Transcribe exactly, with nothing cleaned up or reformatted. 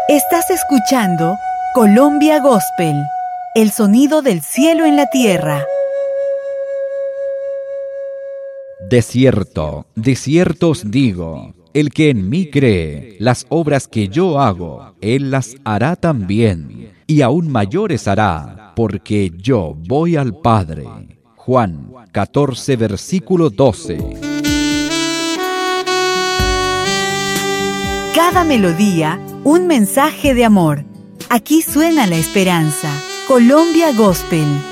Estás escuchando Colombia Gospel, el sonido del cielo en la tierra. De cierto, de cierto os digo, el que en mí cree, las obras que yo hago, él las hará también, y aún mayores hará, porque yo voy al Padre. Juan catorce, versículo doce. Cada melodía, un mensaje de amor. Aquí suena la esperanza. Colombia Gospel.